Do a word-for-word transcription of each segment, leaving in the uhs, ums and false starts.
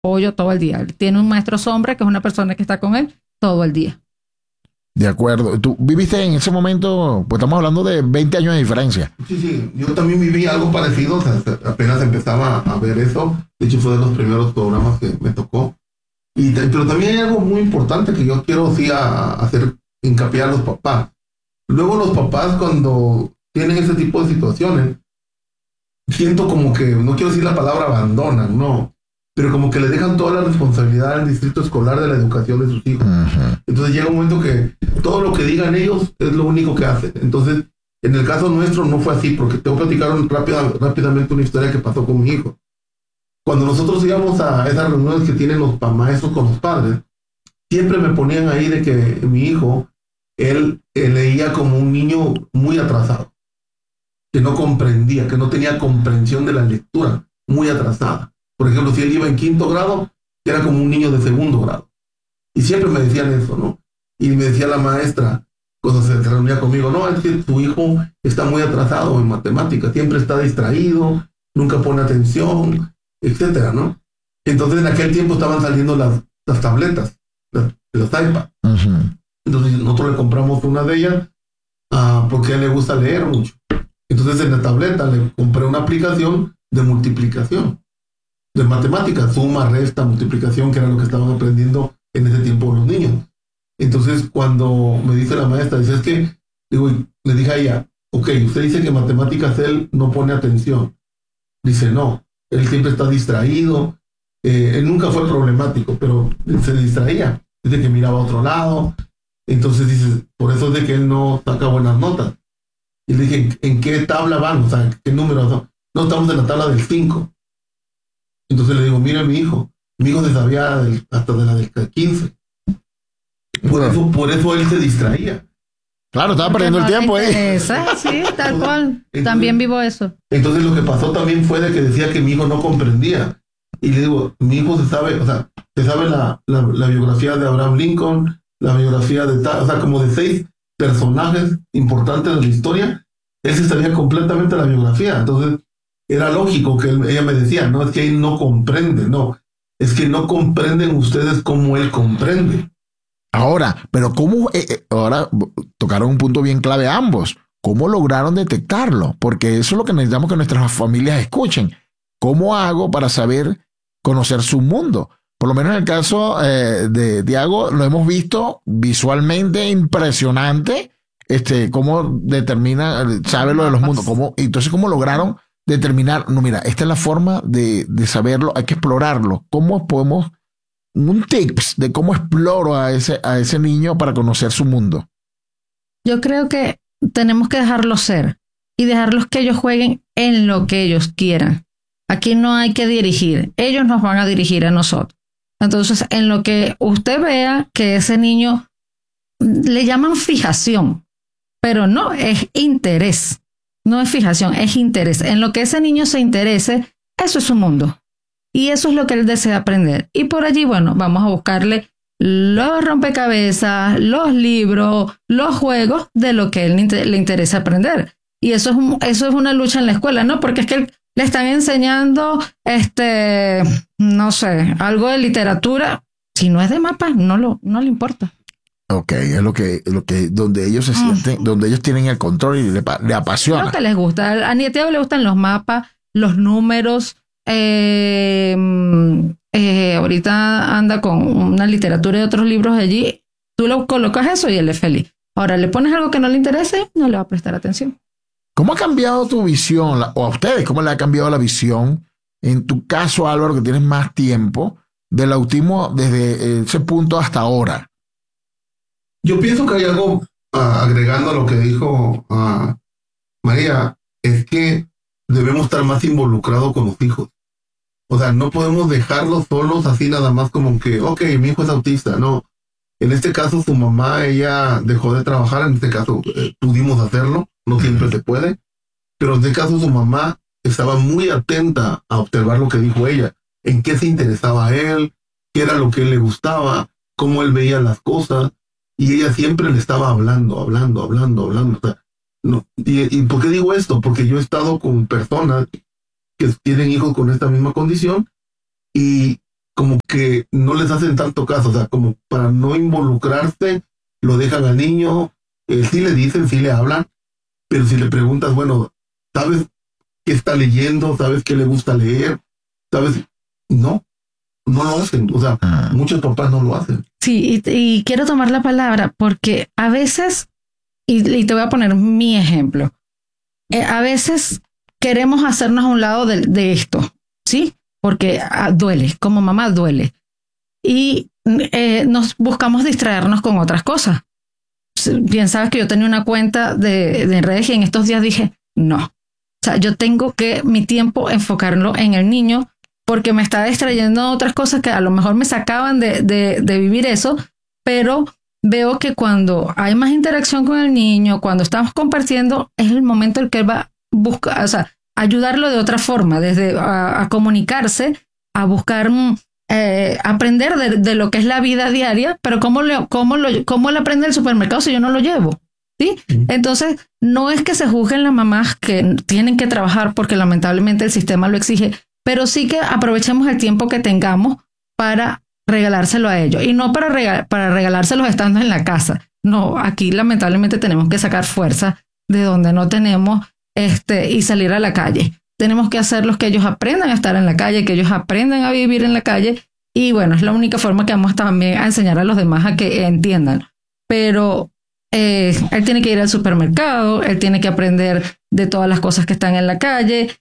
apoyo todo el día. Tiene un maestro sombra que es una persona que está con él todo el día. De acuerdo. ¿Tú viviste en ese momento? Pues estamos hablando de veinte años de diferencia. Sí, sí. Yo también viví algo parecido. O sea, apenas empezaba a ver eso. De hecho, fue de los primeros programas que me tocó. Y, pero también hay algo muy importante que yo quiero sí a, a hacer hincapié a los papás. Luego los papás cuando tienen ese tipo de situaciones, siento como que, no quiero decir la palabra abandonan, no, pero como que le dejan toda la responsabilidad al distrito escolar de la educación de sus hijos. Uh-huh. Entonces llega un momento que todo lo que digan ellos es lo único que hacen. Entonces, en el caso nuestro no fue así, porque te voy a platicar rápida, rápidamente una historia que pasó con mi hijo. Cuando nosotros íbamos a esas reuniones que tienen los maestros con los padres, siempre me ponían ahí de que mi hijo, él, él leía como un niño muy atrasado, que no comprendía, que no tenía comprensión de la lectura, muy atrasada. Por ejemplo, si él iba en quinto grado, era como un niño de segundo grado. Y siempre me decían eso, ¿no? Y me decía la maestra, cuando se reunía conmigo, no, es que tu hijo está muy atrasado en matemáticas, siempre está distraído, nunca pone atención, etcétera, ¿no? Entonces en aquel tiempo estaban saliendo las, las tabletas, las, los iPads. Uh-huh. Entonces nosotros le compramos una de ellas uh, porque a él le gusta leer mucho. Entonces en la tableta le compré una aplicación de multiplicación, de matemáticas, suma, resta, multiplicación, que era lo que estaban aprendiendo en ese tiempo los niños. Entonces cuando me dice la maestra, dice, es que, digo, le dije a ella, ok, usted dice que matemáticas él no pone atención. Dice, no, él siempre está distraído, eh, él nunca fue problemático, pero se distraía, dice que miraba a otro lado. Entonces dice, por eso es de que él no saca buenas notas. Y le dije, ¿en qué tabla van? O sea, ¿qué número son? No, estamos en la tabla del cinco. Entonces le digo, mira mi hijo, mi hijo se sabía del, hasta de la del quince. Por eso, por eso él se distraía. Claro, estaba perdiendo el tiempo ahí. Sí, tal cual. Entonces, también vivo eso. Entonces lo que pasó también fue de que decía que mi hijo no comprendía. Y le digo, mi hijo se sabe, o sea, se sabe la, la, la biografía de Abraham Lincoln, la biografía de, o sea, como de seis personajes importantes de la historia, él se sabía completamente la biografía. Entonces era lógico que él, ella me decía, no es que él no comprende, no, es que no comprenden ustedes como él comprende. Ahora, pero cómo, eh, ahora tocaron un punto bien clave ambos, ¿cómo lograron detectarlo? Porque eso es lo que necesitamos que nuestras familias escuchen. ¿Cómo hago para saber conocer su mundo? Por lo menos en el caso eh, de Tiago, lo hemos visto visualmente impresionante, este, cómo determina, sabe lo de los mundos, cómo, entonces cómo lograron determinar, no, mira, esta es la forma de, de saberlo, hay que explorarlo. ¿Cómo podemos, un tips de cómo exploro a ese, a ese niño para conocer su mundo? Yo creo que tenemos que dejarlos ser y dejarlos que ellos jueguen en lo que ellos quieran. Aquí no hay que dirigir, ellos nos van a dirigir a nosotros. Entonces, en lo que usted vea que ese niño le llaman fijación, pero no, es interés. No es fijación, es interés. En lo que ese niño se interese, eso es su mundo. Y eso es lo que él desea aprender. Y por allí, bueno, vamos a buscarle los rompecabezas, los libros, los juegos de lo que él le interesa aprender. Y eso es, un, eso es una lucha en la escuela, ¿no? Porque es que él, le están enseñando, este, no sé, algo de literatura. Si no es de mapas, no, lo, no le importa. Ok, es lo que, lo que, donde ellos se sienten, uh-huh. donde ellos tienen el control y le, le apasiona. Lo que les gusta. A Nieteo le gustan los mapas, los números. Eh, eh, ahorita anda con una literatura y otros libros allí. Tú lo colocas eso y él es feliz. Ahora, le pones algo que no le interese, no le va a prestar atención. ¿Cómo ha cambiado tu visión, o a ustedes, cómo le ha cambiado la visión, en tu caso, Álvaro, que tienes más tiempo, del autismo desde ese punto hasta ahora? Yo pienso que hay algo, uh, agregando a lo que dijo uh, María, es que debemos estar más involucrados con los hijos. O sea, no podemos dejarlos solos así nada más como que, ok, mi hijo es autista. No, en este caso su mamá, ella dejó de trabajar, en este caso eh, pudimos hacerlo. No siempre se puede, pero en este caso su mamá estaba muy atenta a observar lo que dijo ella, en qué se interesaba él, qué era lo que él le gustaba, cómo él veía las cosas, y ella siempre le estaba hablando, hablando, hablando, hablando. O sea, no, y, ¿y por qué digo esto? Porque yo he estado con personas que tienen hijos con esta misma condición, y como que no les hacen tanto caso, o sea, como para no involucrarse, lo dejan al niño, eh, sí le dicen, sí le hablan, pero si le preguntas, bueno, ¿sabes qué está leyendo? ¿Sabes qué le gusta leer? ¿Sabes? No, no lo hacen, o sea, ah. muchos papás no lo hacen. Sí, y, y quiero tomar la palabra porque a veces, y, y te voy a poner mi ejemplo, eh, a veces queremos hacernos a un lado de, de esto, ¿sí? Porque ah, duele, como mamá duele. Y eh, nos buscamos distraernos con otras cosas. Bien sabes que yo tenía una cuenta de, de redes y en estos días dije, no. O sea, yo tengo que mi tiempo enfocarlo en el niño porque me está distrayendo otras cosas que a lo mejor me sacaban de, de, de vivir eso, pero veo que cuando hay más interacción con el niño, cuando estamos compartiendo, es el momento en el que él va a buscar, o sea, ayudarlo de otra forma, desde a, a comunicarse, a buscar, eh, aprender de, de lo que es la vida diaria, pero ¿cómo, le, cómo, lo, cómo él aprende el supermercado si yo no lo llevo? ¿Sí? Mm. Entonces, no es que se juzguen las mamás que tienen que trabajar porque lamentablemente el sistema lo exige, pero sí que aprovechemos el tiempo que tengamos para regalárselo a ellos y no para, regal, para regalárselos estando en la casa. No, aquí lamentablemente tenemos que sacar fuerza de donde no tenemos este, y salir a la calle. Tenemos que hacerlos que ellos aprendan a estar en la calle, que ellos aprendan a vivir en la calle y bueno, es la única forma que vamos también a enseñar a los demás a que entiendan. Pero eh, él tiene que ir al supermercado, él tiene que aprender de todas las cosas que están en la calle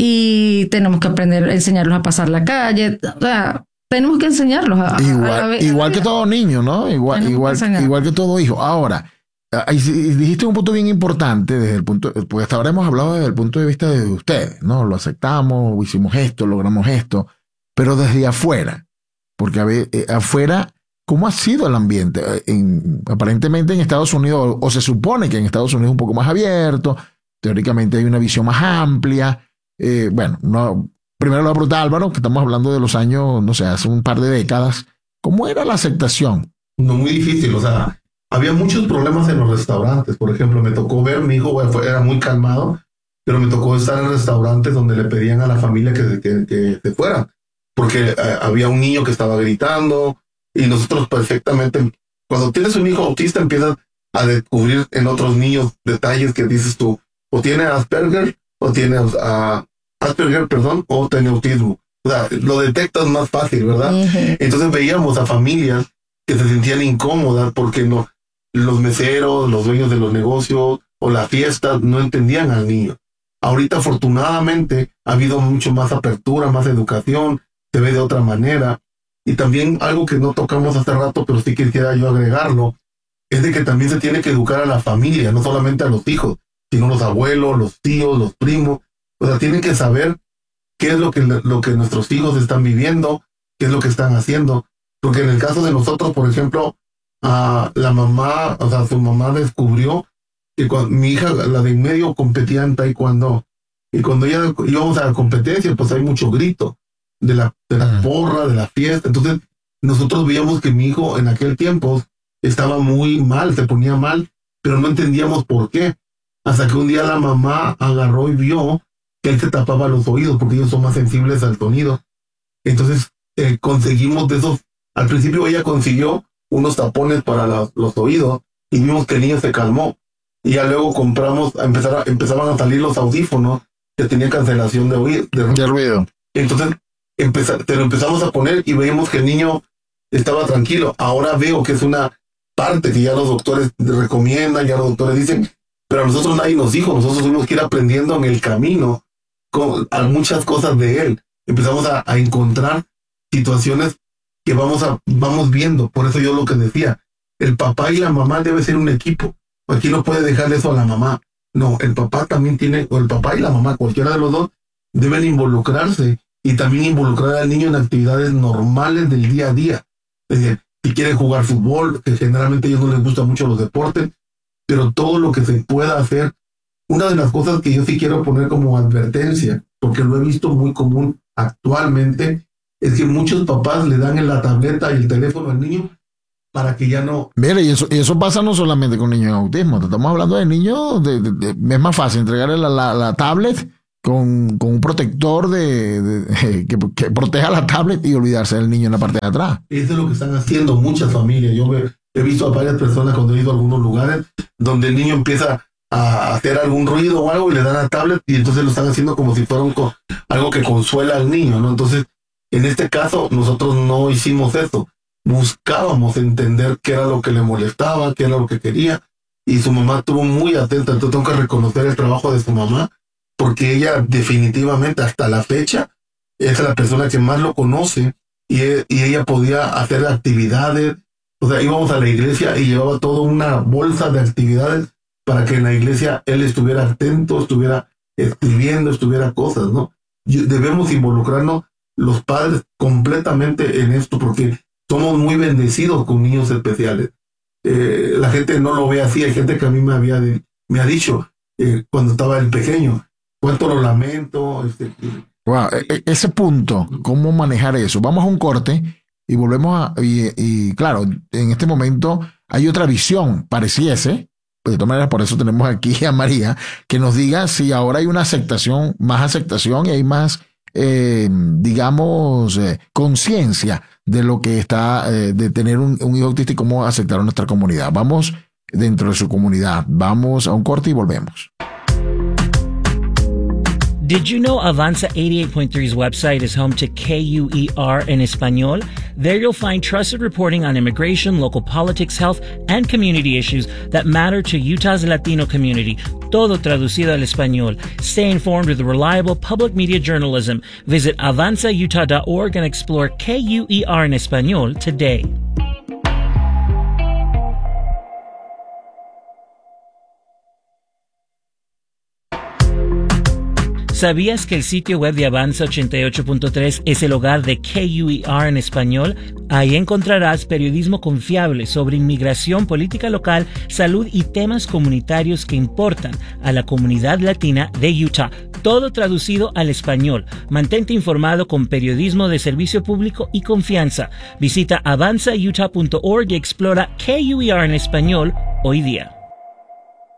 y tenemos que aprender a enseñarlos a pasar la calle. O sea, tenemos que enseñarlos a, igual, a, a, a igual que todo niño, ¿no? Igual, igual, que igual que todo hijo. Ahora, dijiste un punto bien importante desde el punto, pues hasta ahora hemos hablado desde el punto de vista de ustedes, ¿no? Lo aceptamos, hicimos esto, logramos esto, pero desde afuera, porque a ver, eh, afuera, ¿cómo ha sido el ambiente? En, aparentemente en Estados Unidos, o, o se supone que en Estados Unidos es un poco más abierto, teóricamente hay una visión más amplia, eh, bueno, no. Primero lo pregunta Álvaro, que estamos hablando de los años, no sé, hace un par de décadas. ¿Cómo era la aceptación? No, muy difícil, o sea, había muchos problemas en los restaurantes. Por ejemplo, me tocó ver, mi hijo bueno, era muy calmado, pero me tocó estar en restaurantes donde le pedían a la familia que, que, que se fueran, porque eh, había un niño que estaba gritando y nosotros perfectamente, cuando tienes un hijo autista empiezas a descubrir en otros niños detalles que dices tú, o tiene Asperger o tiene... Uh, Asperger, perdón, o tiene autismo. O sea, lo detectas más fácil, ¿verdad? Uh-huh. Entonces veíamos a familias que se sentían incómodas porque no, los meseros, los dueños de los negocios o las fiestas no entendían al niño. Ahorita, afortunadamente, ha habido mucho más apertura, más educación, se ve de otra manera. Y también algo que no tocamos hace rato, pero sí quisiera yo agregarlo, es de que también se tiene que educar a la familia, no solamente a los hijos, sino a los abuelos, los tíos, los primos. O sea, tienen que saber qué es lo que, lo que nuestros hijos están viviendo, qué es lo que están haciendo. Porque en el caso de nosotros, por ejemplo, uh, la mamá, o sea, su mamá descubrió que cuando, mi hija, la de en medio, competía en taekwondo. Y cuando ella íbamos a la competencia, pues hay mucho grito de la, de la porra, de la fiesta. Entonces, nosotros veíamos que mi hijo en aquel tiempo estaba muy mal, se ponía mal, pero no entendíamos por qué. Hasta que un día la mamá agarró y vio que él se tapaba los oídos porque ellos son más sensibles al sonido. Entonces eh, conseguimos de esos, al principio ella consiguió unos tapones para la, los oídos y vimos que el niño se calmó. Y ya luego compramos, empezar, empezaban a salir los audífonos que tenían cancelación de, oído, de, de ruido. Entonces empeza, te lo empezamos a poner y veíamos que el niño estaba tranquilo. Ahora veo que es una parte que ya los doctores recomiendan, ya los doctores dicen, pero a nosotros nadie nos dijo, nosotros tuvimos que ir aprendiendo en el camino con a muchas cosas de él. Empezamos a, a encontrar situaciones que vamos a vamos viendo. Por eso yo lo que decía, el papá y la mamá debe ser un equipo. Aquí no puede dejarle eso a la mamá. No, el papá también tiene, o el papá y la mamá, cualquiera de los dos, deben involucrarse y también involucrar al niño en actividades normales del día a día. Es decir, si quieren jugar fútbol, que generalmente a ellos no les gustan mucho los deportes, pero todo lo que se pueda hacer. Una de las cosas que yo sí quiero poner como advertencia, porque lo he visto muy común actualmente, es que muchos papás le dan en la tableta y el teléfono al niño para que ya no... Mire, y eso, y eso pasa no solamente con niños en autismo, estamos hablando de niños, de, de, de, es más fácil entregarle la, la, la tablet con, con un protector de, de, de que, que proteja la tablet y olvidarse del niño en la parte de atrás. Eso es lo que están haciendo muchas familias. Yo me, he visto a varias personas cuando he ido a algunos lugares donde el niño empieza a hacer algún ruido o algo y le dan la tablet y entonces lo están haciendo como si fuera un co- algo que consuela al niño, ¿no? Entonces, en este caso, nosotros no hicimos eso. Buscábamos entender qué era lo que le molestaba, qué era lo que quería, y su mamá estuvo muy atenta. Entonces tengo que reconocer el trabajo de su mamá, porque ella definitivamente hasta la fecha es la persona que más lo conoce, y, y ella podía hacer actividades. O sea, íbamos a la iglesia y llevaba toda una bolsa de actividades para que en la iglesia él estuviera atento, estuviera escribiendo, estuviera cosas, ¿no? Y debemos involucrarnos los padres completamente en esto, porque somos muy bendecidos con niños especiales. Eh, la gente no lo ve así. Hay gente que a mí me había me ha dicho eh, cuando estaba el pequeño, cuánto lo lamento. Este, Wow, e- ese punto, cómo manejar eso. Vamos a un corte y volvemos a... Y, y claro, en este momento hay otra visión, pareciese. De todas maneras, por eso tenemos aquí a María, que nos diga si ahora hay una aceptación, más aceptación y hay más, eh, digamos, eh, conciencia de lo que está, eh, de tener un, un hijo autista y cómo aceptar a nuestra comunidad. Vamos dentro de su comunidad. Vamos a un corte y volvemos. Did you know Avanza eighty-eight point three's website is home to K U E R en español? There you'll find trusted reporting on immigration, local politics, health, and community issues that matter to Utah's Latino community. Todo traducido al español. Stay informed with reliable public media journalism. Visit avanza utah dot org and explore K U E R en español today. ¿Sabías que el sitio web de Avanza ochenta y ocho punto tres es el hogar de K U E R en español? Ahí encontrarás periodismo confiable sobre inmigración, política local, salud y temas comunitarios que importan a la comunidad latina de Utah. Todo traducido al español. Mantente informado con periodismo de servicio público y confianza. Visita avanza utah punto org y explora K U E R en español hoy día.